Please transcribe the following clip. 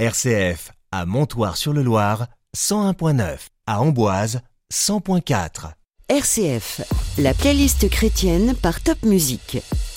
RCF à Montoire-sur-le-Loir, 101.9. À Amboise, 100.4. RCF, la playlist chrétienne par Top Musique.